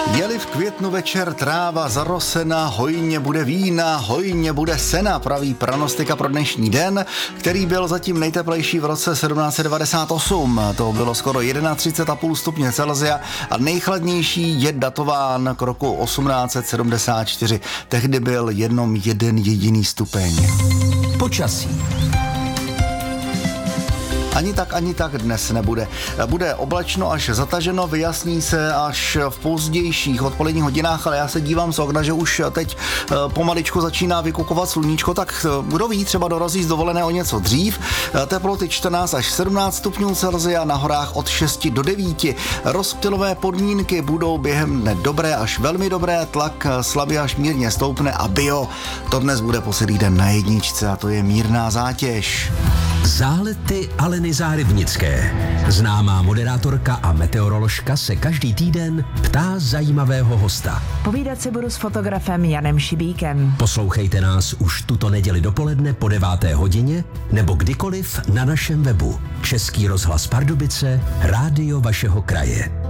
Je-li v květnu večer tráva zarosena, hojně bude vína, hojně bude sena, praví pranostika pro dnešní den, který byl zatím nejteplejší v roce 1798. To bylo skoro 31,5 stupně Celsia a nejchladnější je datován k roku 1874. Tehdy byl jenom jeden jediný stupeň. Počasí. Ani tak dnes nebude. Bude oblačno až zataženo, vyjasní se až v pozdějších odpoledních hodinách, ale já se dívám z okna, že už teď pomaličku začíná vykukovat sluníčko, tak kdo ví, třeba dorazí z dovolené o něco dřív. Teploty 14 až 17 stupňů Celsia, na horách od 6 do 9. Rozptylové podmínky budou během dne dobré až velmi dobré, tlak slabě až mírně stoupne a bio, to dnes bude poslední den na jedničce a to je mírná zátěž. Zálety Aleny Zárybnické. Známá moderátorka a meteoroložka se každý týden ptá zajímavého hosta. Povídat si budu s fotografem Janem Šibíkem. Poslouchejte nás už tuto neděli dopoledne po 9. hodině nebo kdykoliv na našem webu. Český rozhlas Pardubice, rádio vašeho kraje.